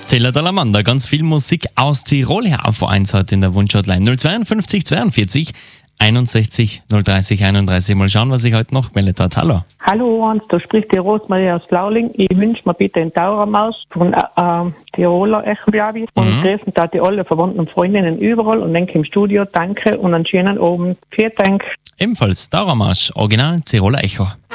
Teller Dalamanda, ganz viel Musik aus Tirol her auf eins heute in der Wunschhotline 052 42 61 030 31. Mal schauen, was sich heute noch gemeldet hat. Hallo. Hallo Hans, da spricht die Rosmarie aus Flauling. Ich wünsche mir bitte einen Tauramaus von Tiroler Echo, glaube ich. Und grüßen da die alle verwandten Freundinnen überall und denke im Studio, danke und einen schönen Abend. Vielen Dank. Ebenfalls Dauermarsch, Original Tiroler Echo.